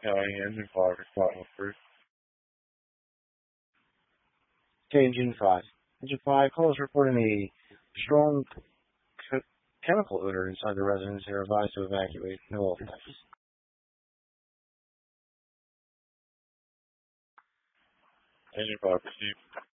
County Engine 5, responding with Okay, Engine 5. Engine 5, callers reporting a strong chemical odor inside the residence. They're advised to evacuate. No effects. Engine 5 received.